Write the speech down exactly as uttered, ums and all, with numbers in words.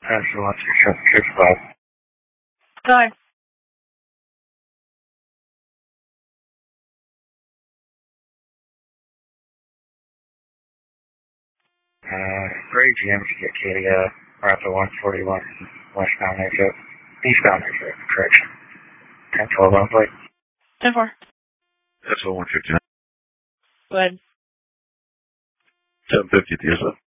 Answer one six seven six five. Go ahead. Uh, three G M to get Katie, uh, Rafa one forty-one, westbound exit, eastbound exit, correction. ten twelve on plate. ten four. That's all one fifty-nine. Go ahead. seven fifty at the S F.